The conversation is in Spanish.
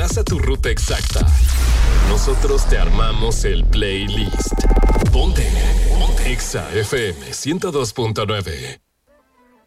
Traza tu ruta exacta. Nosotros te armamos el playlist. Ponte Exa FM 102.9.